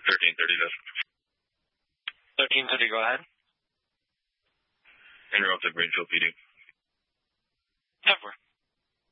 1330, Jeff. 1330, go ahead. Interrupted Greenfield PD. 10-4.